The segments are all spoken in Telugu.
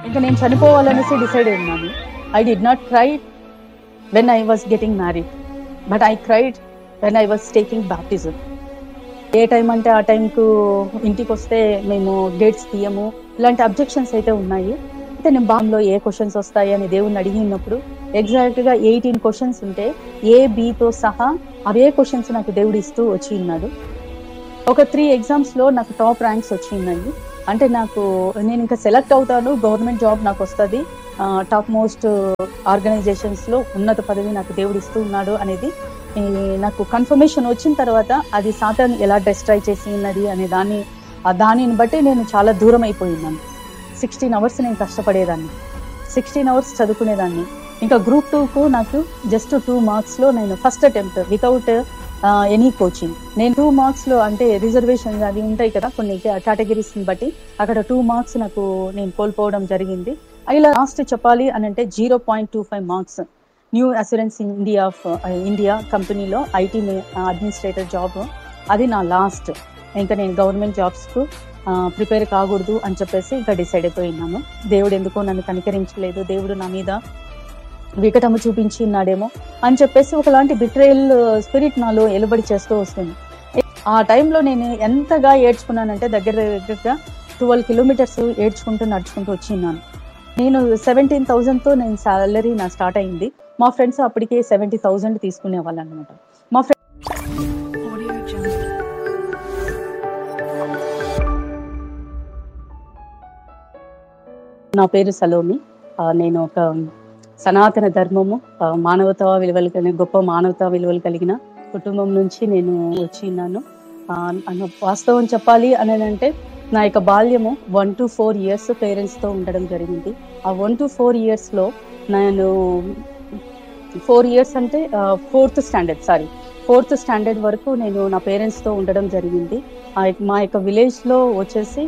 ఇంకా నేను చనిపోవాలనేసి డిసైడ్ అయినాను. I did not cry when I was getting married, but I cried when I was taking baptism. A time అంటే ఆ టైంకు ఇంటికి వస్తే మేము గేట్స్ తీయము, ఇలాంటి అబ్జెక్షన్స్ అయితే ఉన్నాయి. అయితే నేను బాంలో ఏ క్వశ్చన్స్ వస్తాయి అని దేవుణ్ణి అడిగినప్పుడు ఎగ్జాక్ట్గా 18 క్వశ్చన్స్ ఉంటే A, Bతో సహా అవే క్వశ్చన్స్ నాకు దేవుడు ఇస్తూ వచ్చి ఉన్నాడు. ఒక 3 ఎగ్జామ్స్లో నాకు టాప్ ర్యాంక్స్ వచ్చిందండి. అంటే నేను ఇంకా సెలెక్ట్ అవుతాను, గవర్నమెంట్ జాబ్ నాకు వస్తుంది, టాప్ మోస్ట్ ఆర్గనైజేషన్స్లో ఉన్నత పదవి నాకు దేవుడు ఇస్తూ ఉన్నాడు అనేది నాకు కన్ఫర్మేషన్ వచ్చిన తర్వాత అది సాతాను ఎలా డిస్ట్రాయ్ చేసి ఉన్నది అనే దానిని బట్టి నేను చాలా దూరం అయిపోయినాను. 16 hours నేను కష్టపడేదాన్ని, 16 hours చదువుకునేదాన్ని. ఇంకా గ్రూప్ 2కు నాకు జస్ట్ 2 మార్క్స్లో నేను first attempt without any coaching. నేను 2 మార్క్స్లో అంటే రిజర్వేషన్స్ అవి ఉంటాయి కదా కొన్ని కేటగిరీస్ని బట్టి, అక్కడ 2 మార్క్స్ నేను కోల్పోవడం జరిగింది. ఇలా లాస్ట్ చెప్పాలి అని అంటే 0.25 మార్క్స్ న్యూ అస్యూరెన్స్ ఇండియా కంపెనీలో ఐటీ అడ్మినిస్ట్రేటర్ జాబ్, అది నా లాస్ట్. ఇంకా నేను గవర్నమెంట్ జాబ్స్కు ప్రిపేర్ కాకూడదు అని చెప్పేసి ఇంకా డిసైడ్ అయిపోయినాను. దేవుడు ఎందుకో నన్ను కనికరించలేదు, దేవుడు నా మీద వికటము చూపించి ఉన్నాడేమో అని చెప్పేసి ఒకలాంటి బిట్రేయల్ స్పిరిట్ నాలో ఎలుబడి చేస్తూ వస్తుంది. ఆ టైంలో నేను ఎంతగా ఏడ్చుకున్నానంటే దగ్గరగా 12 kilometers ఏడ్చుకుంటూ నడుచుకుంటూ వచ్చిన్నాను. నేను 17,000తో నేను సాలరీ నా స్టార్ట్ అయింది. మా ఫ్రెండ్స్ అప్పటికే 70,000 తీసుకునే వాళ్ళు అనమాట. నా పేరు సలోమి. నేను ఒక సనాతన ధర్మము, మానవతా విలువలు కలిగిన గొప్ప మానవతా విలువలు కలిగిన కుటుంబం నుంచి నేను వచ్చిన్నాను. వాస్తవం చెప్పాలి అని అంటే నా యొక్క బాల్యము 1 to 4 years పేరెంట్స్తో ఉండడం జరిగింది. ఆ 1 to 4 yearsలో నేను 4 years అంటే 4th standard వరకు నేను నా పేరెంట్స్తో ఉండడం జరిగింది. మా యొక్క విలేజ్లో వచ్చేసి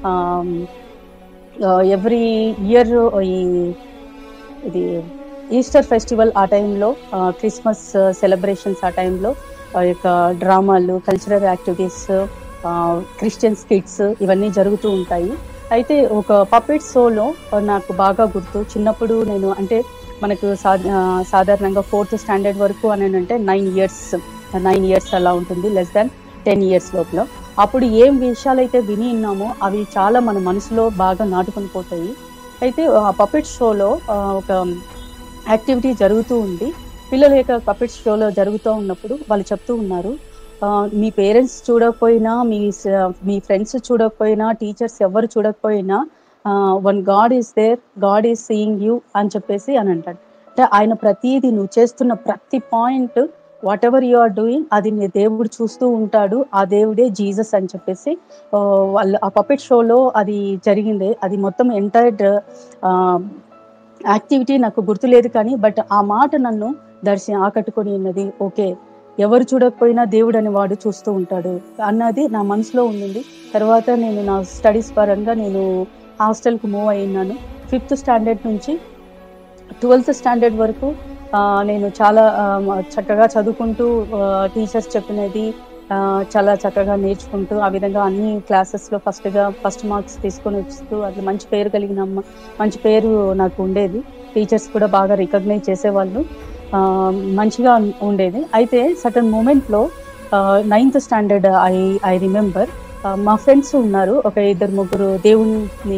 ఎవ్రీ ఇయర్ ఇది ఈస్టర్ ఫెస్టివల్ ఆ టైంలో, క్రిస్మస్ సెలబ్రేషన్స్ ఆ టైంలో యొక్క డ్రామాలు, కల్చరల్ యాక్టివిటీస్, క్రిస్టియన్ స్కిట్స్ ఇవన్నీ జరుగుతూ ఉంటాయి. అయితే ఒక పపెట్ షోలో నాకు బాగా గుర్తు, చిన్నప్పుడు నేను అంటే మనకు సాధారణంగా 4th standard వరకు అని అంటే 9 years అలా ఉంటుంది, less than 10 years లోపల. అప్పుడు ఏం విషయాలైతే విని ఉన్నామో అవి చాలా మన మనసులో బాగా నాటుకొని పోతాయి. అయితే ఆ పపెట్ షోలో ఒక యాక్టివిటీ జరుగుతూ ఉంది. పిల్లల యొక్క పపెట్ షోలో జరుగుతూ ఉన్నప్పుడు వాళ్ళు చెప్తూ ఉన్నారు, మీ పేరెంట్స్ చూడకపోయినా, మీ ఫ్రెండ్స్ చూడకపోయినా, టీచర్స్ ఎవరు చూడకపోయినా, one God is there, God is seeing you అని చెప్పేసి అని అంటాడు. అంటే ఆయన ప్రతిదీ నువ్వు చేస్తున్న ప్రతి point, what ever you are doing, అది నీ దేవుడు చూస్తూ ఉంటాడు, ఆ దేవుడే జీసస్ అని చెప్పేసి వాళ్ళు ఆ పపెట్ షోలో అది జరిగింది. అది మొత్తం ఎంటైర్ యాక్టివిటీ నాకు గుర్తులేదు కానీ బట్ ఆ మాట నన్ను ఆకట్టుకొని ఉన్నది. ఓకే, ఎవరు చూడకపోయినా దేవుడు అని వాడు చూస్తూ ఉంటాడు అన్నది నా మనసులో ఉండింది. తర్వాత నేను నా స్టడీస్ పరంగా నేను హాస్టల్కు మూవ్ అయినాను. 5th standard నుంచి 12th standard వరకు నేను చాలా చక్కగా చదువుకుంటూ, టీచర్స్ చెప్పినది చాలా చక్కగా నేర్చుకుంటూ, ఆ విధంగా అన్ని క్లాసెస్లో ఫస్ట్ మార్క్స్ తీసుకొని వస్తూ అట్లా మంచి పేరు నాకు ఉండేది. టీచర్స్ కూడా బాగా రికగ్నైజ్ చేసేవాళ్ళు, మంచిగా ఉండేది. అయితే సటన్ మూమెంట్లో 9th standard ఐ రిమెంబర్, మా ఫ్రెండ్స్ ఉన్నారు, ఒక 2-3 దేవుని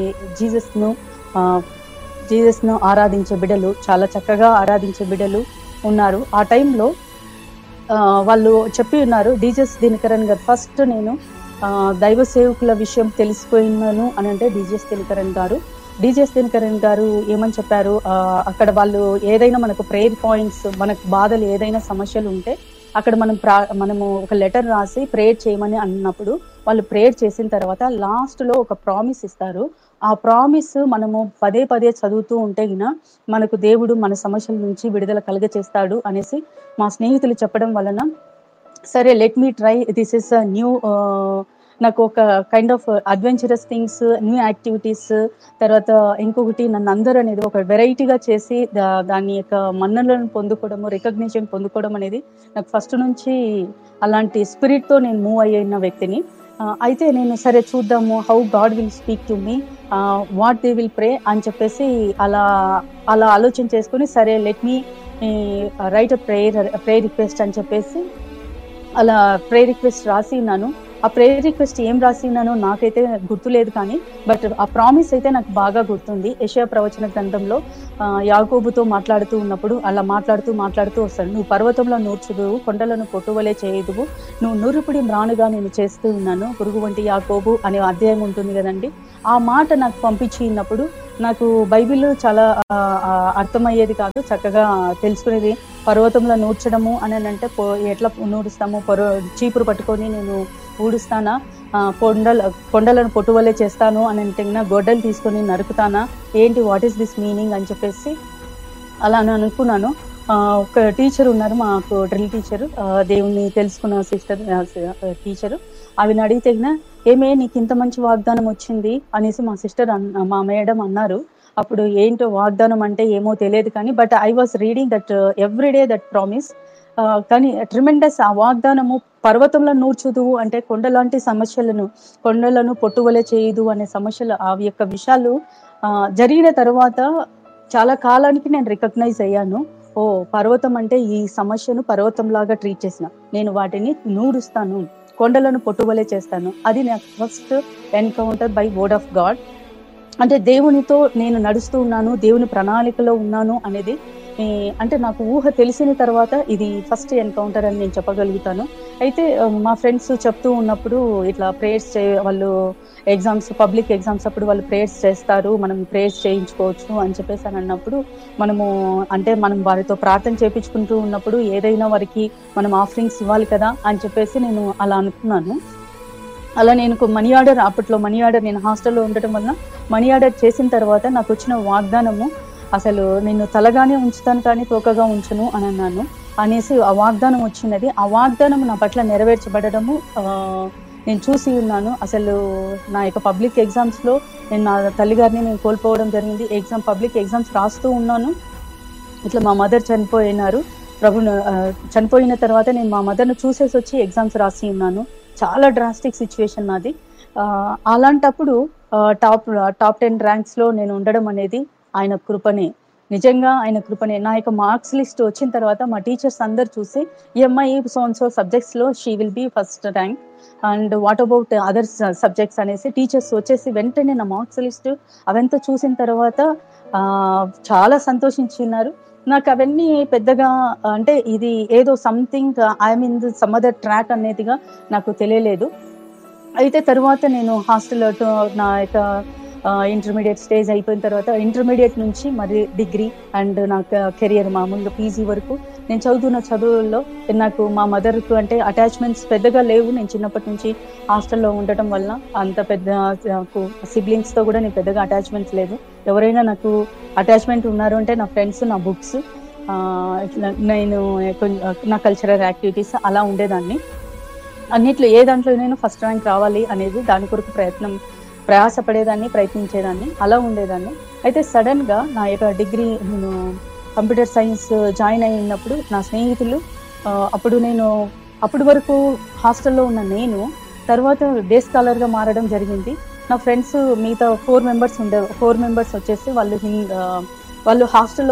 జీసస్ను ఆరాధించే బిడ్డలు, చాలా చక్కగా ఆరాధించే బిడ్డలు ఉన్నారు. ఆ టైంలో వాళ్ళు చెప్పి ఉన్నారు, డీజెస్ దినకరన్ గారు, ఫస్ట్ నేను దైవ సేవకుల విషయం తెలిసిపోయినాను అని అంటే డీజెస్ దినకరన్ గారు ఏమని చెప్పారు, అక్కడ వాళ్ళు ఏదైనా మనకు ప్రేయర్ పాయింట్స్, మనకు బాధలు ఏదైనా సమస్యలు ఉంటే అక్కడ మనము ఒక లెటర్ రాసి ప్రేయర్ చేయమని అన్నప్పుడు వాళ్ళు ప్రేయర్ చేసిన తర్వాత లాస్ట్లో ఒక ప్రామిస్ ఇస్తారు. ఆ ప్రామిస్ మనము పదే చదువుతూ ఉంటే మనకు దేవుడు మన సమస్యల నుంచి విడుదల కలుగచేస్తాడు అనేసి మా స్నేహితులు చెప్పడం వలన, సరే let me try, this is a new, నాకు ఒక kind of adventurous things, new activities, తర్వాత ఇంకొకటి నన్ను అందరూ అనేది ఒక వెరైటీగా చేసి దాని యొక్క మన్ననలను పొందుకోవడము, రికగ్నిషన్ పొందుకోవడం అనేది నాకు ఫస్ట్ నుంచి అలాంటి స్పిరిట్తో నేను మూవ్ అయిన వ్యక్తిని. అయితే నేను సరే చూద్దాము how God will speak to me, what they will pray అని చెప్పేసి అలా అలా ఆలోచన చేసుకుని సరే let me write a prayer request అని చెప్పేసి అలా ప్రేయర్ రిక్వెస్ట్ రాసి ఉన్నాను. ఆ ప్రేయర్ రిక్వెస్ట్ ఏం రాసి ఉన్నానో నాకైతే గుర్తులేదు, కానీ బట్ ఆ ప్రామిస్ అయితే నాకు బాగా గుర్తుంది. యెషయా ప్రవచన గ్రంథంలో యాకోబుతో మాట్లాడుతూ ఉన్నప్పుడు అలా మాట్లాడుతూ వస్తాడు. నువ్వు పర్వతంలో నూర్చుదువు, కొండలను పొట్టువలే చేయుదువు, నువ్వు నూరుపుడి మ్రానుగా నేను చేస్తూ ఉన్నాను, పురుగు వంటి యాకోబు అనే అధ్యాయం ఉంటుంది కదండి. ఆ మాట నాకు పంపించి ఉన్నప్పుడు నాకు బైబిల్ చాలా అర్థమయ్యేది కాదు, చక్కగా తెలుసుకునేది. పర్వతంలో నూర్చడము అని అంటే ఎట్లా నూడుస్తాము, చీపురు పట్టుకొని నేను ఊడుస్తానా, కొండలను పొట్టువలే చేస్తాను అని అంటే గొడ్డలు తీసుకొని నరుకుతానా ఏంటి, వాట్ ఈస్ దిస్ మీనింగ్ అని చెప్పేసి అలా అని అనుకున్నాను. ఒక టీచర్ ఉన్నారు మాకు, డ్రిల్ టీచర్, దేవుణ్ణి తెలుసుకున్న సిస్టర్ టీచరు. ఆవిని అడిగితే ఏమే నీకు ఇంత మంచి వాగ్దానం వచ్చింది అనేసి మా మేడం అన్నారు. అప్పుడు ఏంటో వాగ్దానం అంటే ఏమో తెలియదు, కానీ but I was reading that everyday that promise. కానీ ట్రిమెండస్ ఆ వాగ్దానము. పర్వతంలో నూర్చుదువు అంటే కొండలను పొట్టువలే చేయదు అనే సమస్యలు, ఆ యొక్క విషయాలు జరిగిన తర్వాత చాలా కాలానికి నేను రికగ్నైజ్ అయ్యాను. ఓ పర్వతం అంటే ఈ సమస్యను పర్వతంలాగా ట్రీట్ చేసిన, నేను వాటిని నూడుస్తాను, కొండలను పొట్టువలే చేస్తాను. అది నా first encounter by word of God. అంటే దేవునితో నేను నడుస్తూ ఉన్నాను, దేవుని ప్రణాళికలో ఉన్నాను అనేది అంటే నాకు ఊహ తెలిసిన తర్వాత ఇది ఫస్ట్ ఎన్కౌంటర్ అని నేను చెప్పగలుగుతాను. అయితే మా ఫ్రెండ్స్ చెప్తూ ఉన్నప్పుడు ఇట్లా ప్రేయర్స్ వాళ్ళు ఎగ్జామ్స్, పబ్లిక్ ఎగ్జామ్స్ అప్పుడు వాళ్ళు ప్రేయర్స్ చేస్తారు, మనం ప్రేయర్స్ చేయించుకోవచ్చు అని చెప్పేసి అని అన్నప్పుడు మనం వారితో ప్రార్థన చేయించుకుంటూ ఉన్నప్పుడు ఏదైనా వారికి మనం ఆఫరింగ్స్ ఇవ్వాలి కదా అని చెప్పేసి నేను అలా అనుకున్నాను. అలా నేను అప్పట్లో మనీ ఆర్డర్, నేను హాస్టల్లో ఉండటం వలన మనీ ఆర్డర్ చేసిన తర్వాత నాకు వచ్చిన వాగ్దానము, అసలు నిన్ను తలగానే ఉంచుతాను కానీ తోకగా ఉంచను అని అన్నాను అనేసి ఆ వాగ్దానం వచ్చినది. ఆ వాగ్దానం నా పట్ల నెరవేర్చబడము నేను చూసి ఉన్నాను. అసలు నా యొక్క పబ్లిక్ ఎగ్జామ్స్లో నేను నా తల్లిగారిని నేను కోల్పోవడం జరిగింది. పబ్లిక్ ఎగ్జామ్స్ రాస్తూ ఉన్నాను. ఇట్లా మా మదర్ చనిపోయినారు, చనిపోయిన తర్వాత నేను మా మదర్ను చూసేసి వచ్చి ఎగ్జామ్స్ రాసి ఉన్నాను. చాలా డ్రాస్టిక్ సిచ్యువేషన్ నాది. అలాంటప్పుడు టాప్ 10 ర్యాంక్స్లో నేను ఉండడం అనేది ఆయన కృపనే, నిజంగా ఆయన కృపనే. నా యొక్క మార్క్స్ లిస్ట్ వచ్చిన తర్వాత మా టీచర్స్ అందరు చూసి ఈ అమ్మాయి so సబ్జెక్ట్స్లో she will be first rank and what about other subjects అనేసి టీచర్స్ వచ్చేసి వెంటనే నా మార్క్స్ లిస్ట్ అవంతా చూసిన తర్వాత చాలా సంతోషించినారు. నాకు అవన్నీ పెద్దగా అంటే ఇది ఏదో something I'm in some other track అనేదిగా నాకు తెలియలేదు. అయితే తర్వాత నేను హాస్టల్లో నా యొక్క ఇంటర్మీడియట్ స్టేజ్ అయిపోయిన తర్వాత ఇంటర్మీడియట్ నుంచి మరి డిగ్రీ అండ్ నాకు కెరియర్ మామూలుగా పీజీ వరకు నేను చదువుతున్న చదువుల్లో నాకు మా మదర్కు అంటే అటాచ్మెంట్స్ పెద్దగా లేవు. నేను చిన్నప్పటి నుంచి హాస్టల్లో ఉండటం వల్ల అంత పెద్ద నాకు సిబ్లింగ్స్తో కూడా నేను పెద్దగా అటాచ్మెంట్స్ లేదు. ఎవరైనా నాకు అటాచ్మెంట్ ఉన్నారు అంటే నా ఫ్రెండ్స్, నా బుక్స్, నేను నా కల్చరల్ యాక్టివిటీస్ అలా ఉండేదాన్ని. అన్నిట్లో ఏ దాంట్లో నేను ఫస్ట్ ర్యాంక్ రావాలి అనేది దాని కొరకు ప్రయాసపడేదాన్ని, ప్రయత్నించేదాన్ని, అలా ఉండేదాన్ని. అయితే సడన్గా నా యొక్క డిగ్రీ నేను కంప్యూటర్ సైన్స్ జాయిన్ అయినప్పుడు నా స్నేహితులు అప్పటి వరకు హాస్టల్లో ఉన్న నేను తర్వాత డే స్కాలర్గా మారడం జరిగింది. నా ఫ్రెండ్స్ మిగతా 4 మెంబర్స్ వచ్చేసి వాళ్ళు హాస్టల్లో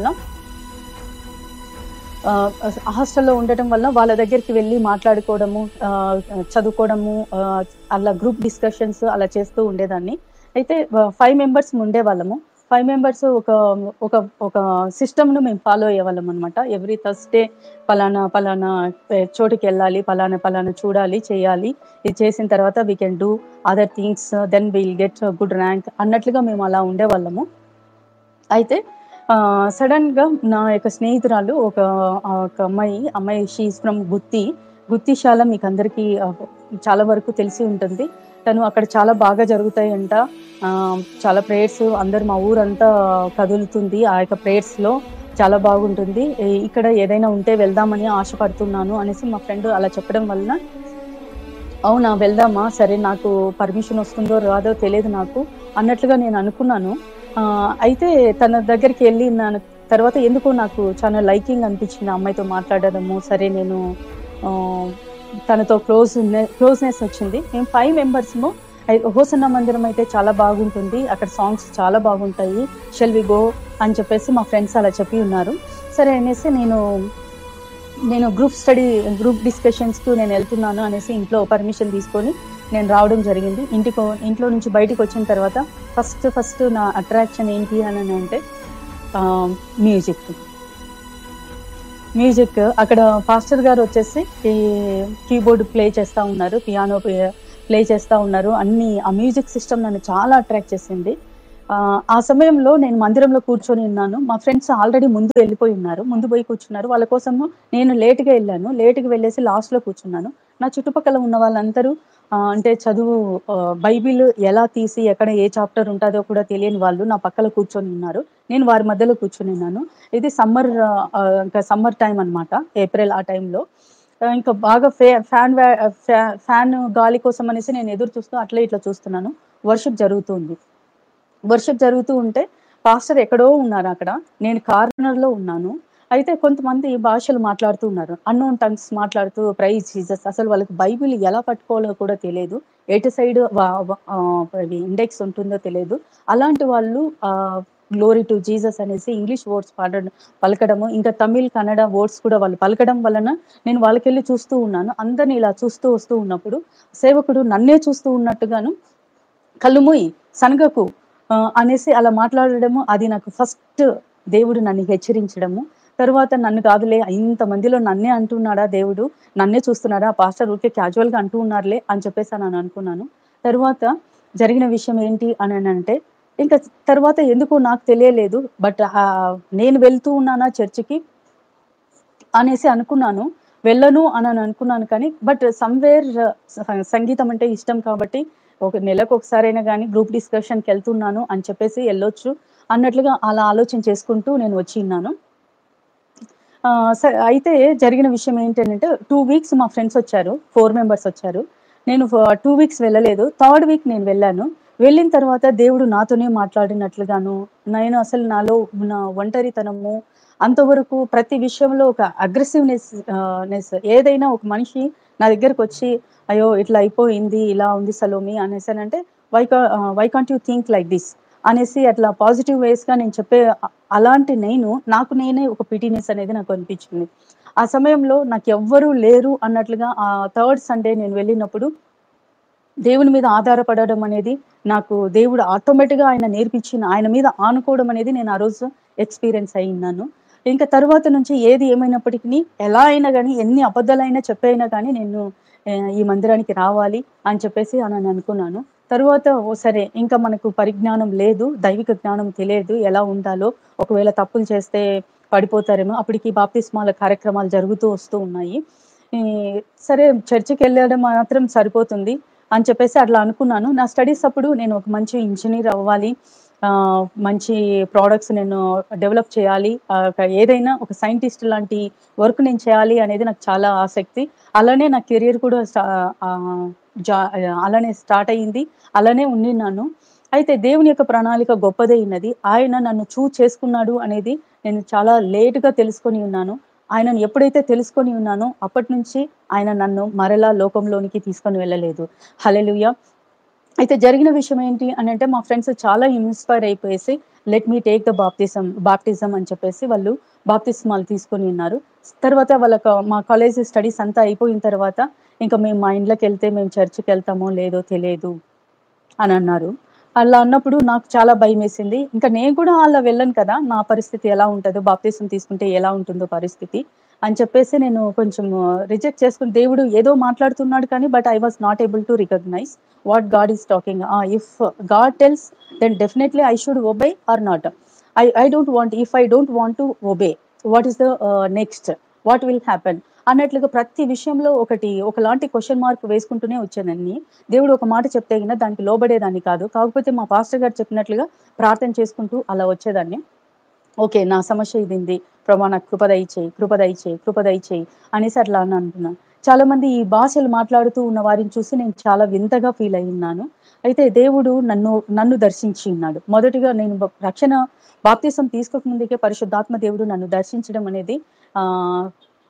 ఉండటం వల్ల వాళ్ళ దగ్గరికి వెళ్ళి మాట్లాడుకోవడము, చదువుకోవడము, అలా గ్రూప్ డిస్కషన్స్ అలా చేస్తూ ఉండేదాన్ని. అయితే 5 మెంబర్స్ ఉండేవాళ్ళము. 5 మెంబర్స్ ఒక సిస్టమ్ను మేము ఫాలో అయ్యేవాళ్ళం అనమాట. ఎవ్రీ థర్స్డే పలానా చోటుకి వెళ్ళాలి, పలానా చూడాలి, చేయాలి, ఇది చేసిన తర్వాత we can do other things, then will get good rank అన్నట్లుగా మేము అలా ఉండేవాళ్ళము. అయితే సడన్గా నా యొక్క స్నేహితురాలు ఒక అమ్మాయి షీఈస్ ఫ్రమ్ గుత్తిశాల, మీకు అందరికీ చాలా వరకు తెలిసి ఉంటుంది. తను అక్కడ చాలా బాగా జరుగుతాయంట, చాలా ప్రేయర్స్, అందరు మా ఊరంతా కదులుతుంది ఆ యొక్క ప్రేయర్స్లో, చాలా బాగుంటుంది, ఇక్కడ ఏదైనా ఉంటే వెళ్దామని ఆశపడుతున్నాను అనేసి మా ఫ్రెండ్ అలా చెప్పడం వలన అవునా వెళ్దామా, సరే నాకు పర్మిషన్ వస్తుందో రాదో తెలియదు నాకు అన్నట్లుగా నేను అనుకున్నాను. అయితే తన దగ్గరికి వెళ్ళి తర్వాత ఎందుకో నాకు చాలా లైకింగ్ అనిపించింది అమ్మాయితో మాట్లాడడము. సరే నేను తనతో క్లోజ్నెస్ వచ్చింది. మేము 5 మెంబర్స్ము. హోసన్న మందిరం అయితే చాలా బాగుంటుంది, అక్కడ సాంగ్స్ చాలా బాగుంటాయి, షెల్ వి గో అని చెప్పేసి మా ఫ్రెండ్స్ అలా చెప్పి ఉన్నారు. సరే అనేసి నేను గ్రూప్ డిస్కషన్స్కు నేను వెళ్తున్నాను అనేసి ఇంట్లో పర్మిషన్ తీసుకొని నేను రావడం జరిగింది. ఇంట్లో నుంచి బయటికి వచ్చిన తర్వాత ఫస్ట్ నా అట్రాక్షన్ ఏంటి అని అంటే మ్యూజిక్. అక్కడ పాస్టర్ గారు వచ్చేసి ఈ కీబోర్డ్ ప్లే చేస్తూ ఉన్నారు, పియానో ప్లే చేస్తూ ఉన్నారు. ఆ మ్యూజిక్ సిస్టమ్ నన్ను చాలా అట్రాక్ట్ చేసింది. ఆ సమయంలో నేను మందిరంలో కూర్చొని ఉన్నాను. మా ఫ్రెండ్స్ ఆల్రెడీ ముందు వెళ్ళిపోయి ఉన్నారు, ముందు పోయి కూర్చున్నారు. వాళ్ళ కోసము నేను లేట్గా వెళ్ళాను, లేట్గా వెళ్ళేసి లాస్ట్లో కూర్చున్నాను. నా చుట్టుపక్కల ఉన్న వాళ్ళందరూ అంటే చదువు బైబిల్ ఎలా తీసి ఎక్కడ ఏ చాప్టర్ ఉంటుందో కూడా తెలియని వాళ్ళు నా పక్కన కూర్చొని ఉన్నారు. నేను వారి మధ్యలో కూర్చొని ఉన్నాను. ఇది ఇంకా సమ్మర్ టైం అనమాట, ఏప్రిల్ ఆ టైంలో. ఇంకా బాగా ఫ్యాన్ గాలి కోసం అనేసి నేను ఎదురు చూస్తూ అట్లా ఇట్లా చూస్తున్నాను. వర్షిప్ జరుగుతూ ఉంటే పాస్టర్ ఎక్కడో ఉన్నారు అక్కడ, నేను కార్నర్లో ఉన్నాను. అయితే కొంతమంది భాషలు మాట్లాడుతూ ఉన్నారు, అన్నోన్ టంగ్స్ మాట్లాడుతూ ప్రైజ్ జీసస్. అసలు వాళ్ళకి బైబిల్ ఎలా పట్టుకోవాలో కూడా తెలియదు, ఎటు సైడ్ ఇండెక్స్ ఉంటుందో తెలియదు. అలాంటి వాళ్ళు గ్లోరీ టు జీసస్ అనేసి ఇంగ్లీష్ వర్డ్స్ పలకడము, ఇంకా తమిళ్ కన్నడ వర్డ్స్ కూడా వాళ్ళు పలకడం వలన నేను వాళ్ళకెళ్ళి చూస్తూ ఉన్నాను. అందరిని ఇలా చూస్తూ వస్తూ ఉన్నప్పుడు సేవకుడు నన్నే చూస్తూ ఉన్నట్టుగాను కళ్ళు మూయి సనగకు అనేసి అలా మాట్లాడడము, అది నాకు ఫస్ట్ దేవుడు నన్ను హెచ్చరించడము. తర్వాత నన్ను కాదులే, ఇంతమందిలో నన్నే అంటున్నాడా దేవుడు, నన్నే చూస్తున్నాడా, పాస్టర్ ఊరికే క్యాజువల్గా అంటూ ఉన్నారులే అని చెప్పేసి నేను అనుకున్నాను. తర్వాత జరిగిన విషయం ఏంటి అని అంటే, ఇంకా తర్వాత ఎందుకో నాకు తెలియలేదు, బట్ నేను వెళ్తూ ఉన్నానా చర్చికి అనేసి అనుకున్నాను. వెళ్ళను అని అనుకున్నాను కానీ, బట్ సమ్వేర్ సంగీతం అంటే ఇష్టం కాబట్టి ఒక నెలకు ఒకసారైనా కానీ గ్రూప్ డిస్కషన్కి వెళ్తున్నాను అని చెప్పేసి వెళ్ళొచ్చు అన్నట్లుగా అలా ఆలోచన చేసుకుంటూ నేను వచ్చి ఉన్నాను. అయితే జరిగిన విషయం ఏంటంటే 2 వీక్స్ మా ఫ్రెండ్స్ వచ్చారు, 4 మెంబర్స్ వచ్చారు. నేను 2 వీక్స్ వెళ్ళలేదు, 3rd వీక్ నేను వెళ్ళాను. వెళ్ళిన తర్వాత దేవుడు నాతోనే మాట్లాడినట్లుగాను, నేను అసలు నాలో ఉన్న ఒంటరితనము, అంతవరకు ప్రతి విషయంలో ఒక అగ్రెసివ్నెస్, ఏదైనా ఒక మనిషి నా దగ్గరకు వచ్చి అయ్యో ఇట్లా అయిపోయింది, ఇలా ఉంది సలోమి అనేసి అంటే why can't you think like this అనేసి అట్లా పాజిటివ్ వేస్గా నేను చెప్పే అలాంటి నాకు నేనే ఒక పిటీనెస్ అనేది నాకు అనిపించింది. ఆ సమయంలో నాకు ఎవ్వరూ లేరు అన్నట్లుగా ఆ 3rd సండే నేను వెళ్ళినప్పుడు దేవుని మీద ఆధారపడడం అనేది నాకు దేవుడు ఆటోమేటిక్గా ఆయన నేర్పించిన, ఆయన మీద ఆనుకోవడం అనేది నేను ఆ రోజు ఎక్స్పీరియన్స్ అయ్యిన్నాను. ఇంకా తర్వాత నుంచి ఏది ఏమైనప్పటికీ, ఎలా అయినా కానీ, ఎన్ని అబద్ధాలైనా చెప్పైనా కానీ నేను ఈ మందిరానికి రావాలి అని చెప్పేసి అని అనుకున్నాను. తర్వాత సరే, ఇంకా మనకు పరిజ్ఞానం లేదు, దైవిక జ్ఞానం తెలియదు ఎలా ఉండాలో, ఒకవేళ తప్పులు చేస్తే పడిపోతారేమో, అప్పటికి బాప్తిస్మాల కార్యక్రమాలు జరుగుతూ వస్తూ ఉన్నాయి. సరే చర్చికి వెళ్ళడం మాత్రం సరిపోతుంది అని చెప్పేసి అట్లా అనుకున్నాను. నా స్టడీస్ అప్పుడు నేను ఒక మంచి ఇంజనీర్ అవ్వాలి, మంచి ప్రోడక్ట్స్ నేను డెవలప్ చేయాలి, ఏదైనా ఒక సైంటిస్ట్ లాంటి వర్క్ నేను చేయాలి అనేది నాకు చాలా ఆసక్తి. అలానే నా కెరియర్ కూడా అలానే స్టార్ట్ అయ్యింది, అలానే ఉండినాను. అయితే దేవుని యొక్క ప్రణాళిక గొప్పదైనది, ఆయన నన్ను చేసుకున్నాడు అనేది నేను చాలా లేటుగా తెలుసుకొని ఉన్నాను. ఆయనను ఎప్పుడైతే తెలుసుకొని ఉన్నానో అప్పటి నుంచి ఆయన నన్ను మరలా లోకంలోనికి తీసుకొని వెళ్ళలేదు. హల్లెలూయా. అయితే జరిగిన విషయం ఏంటి అని అంటే, మా ఫ్రెండ్స్ చాలా inspire అయిపోయేసి let me take the baptism అని చెప్పేసి వాళ్ళు బాప్తిస్మాలు తీసుకొని ఉన్నారు. తర్వాత మా కాలేజ్ స్టడీస్ అంతా అయిపోయిన తర్వాత ఇంకా మేము మా ఇంట్లోకి వెళ్తే మేము చర్చికి వెళ్తామో లేదో తెలియదు అని అన్నారు. అలా అన్నప్పుడు నాకు చాలా భయం వేసింది. ఇంకా నేను కూడా అలా వెళ్ళను కదా, నా పరిస్థితి ఎలా ఉంటుందో, బాప్తిసం తీసుకుంటే ఎలా ఉంటుందో పరిస్థితి అని చెప్పేసి నేను కొంచెం రిజెక్ట్ చేసుకుని, దేవుడు ఏదో మాట్లాడుతున్నాడు కానీ but I was not able to recognise what God is talking. If God tells then definitely I should obey are not. I don't want, if I don't want to obey, what is the next, what will happen అన్నట్లుగా ప్రతి విషయంలో ఒకలాంటి క్వశ్చన్ మార్క్ వేసుకుంటూనే వచ్చానని. దేవుడు ఒక మాట చెప్తే గిన దానికి లోబడేదాన్ని కాదు, కాకపోతే మా పాస్టర్ గారు చెప్పినట్లుగా ప్రార్థన చేసుకుంటూ అలా వచ్చేదాన్ని. ఓకే, నా సమస్య ఇది, ప్రభా నాకు కృపదయచేయి అనేసి అట్లా అని అంటున్నాను. చాలా మంది ఈ భాషలు మాట్లాడుతూ ఉన్న వారిని చూసి నేను చాలా వింతగా ఫీల్ అయి ఉన్నాను. అయితే దేవుడు నన్ను దర్శించి ఉన్నాడు. మొదటిగా నేను బాప్తిసం తీసుకోక ముందుకే పరిశుద్ధాత్మ దేవుడు నన్ను దర్శించడం అనేది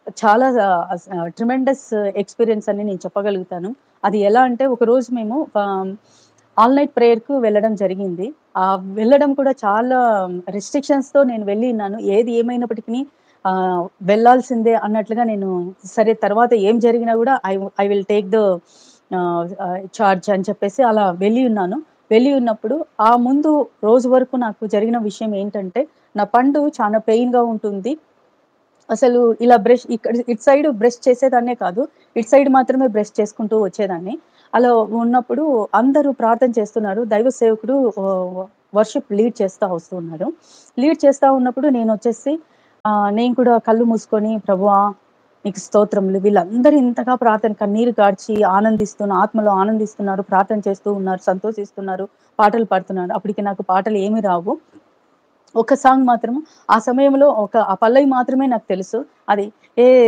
చాలా ట్రిమెండస్ ఎక్స్‌పీరియన్స్ అని నేను చెప్పగలుగుతాను. అది ఎలా అంటే ఒకరోజు మేము ఆల్ నైట్ ప్రేయర్‌కు వెళ్ళడం జరిగింది. వెళ్ళడం కూడా చాలా రిస్ట్రిక్షన్స్‌తో నేను వెళ్ళినాను. ఏది ఏమైనప్పటికిని వెళ్ళాల్సిందే అన్నట్లుగా నేను సరే తర్వాత ఏం జరిగినా గూడా I will take the charge అని చెప్పేసి అలా వెళ్ళి ఉన్నాను. వెళ్ళి ఉన్నప్పుడు ఆ ముందు రోజు వరకు నాకు జరిగిన విషయం ఏంటంటే, నా పండు చాలా పెయిన్‌గా ఉంటుంది. అసలు ఇలా ఇటు సైడ్ బ్రష్ చేసేదాన్నే కాదు. ఇటు సైడ్ మాత్రమే బ్రష్ చేసుకుంటూ వచ్చేదాన్ని. అలా ఉన్నప్పుడు అందరూ ప్రార్థన చేస్తున్నారు. దైవ సేవకుడు వర్షిప్ లీడ్ చేస్తా వస్తున్నారు. లీడ్ చేస్తా ఉన్నప్పుడు నేనొచ్చేసి నేను కూడా కళ్ళు మూసుకొని ప్రభువా! నీకు స్తోత్రములు. వీళ్ళందరూ ఇంతగా ప్రార్థన కన్నీరు కార్చి ఆత్మలో ఆనందిస్తున్నారు. ప్రార్థన చేస్తూ ఉన్నారు. సంతోషిస్తున్నారు. పాటలు పాడుతున్నారు. అప్పటికి నాకు పాటలు ఏమి రావు. ఒక సాంగ్ మాత్రం ఆ సమయంలో ఆ పల్లవి మాత్రమే నాకు తెలుసు. అది ఏ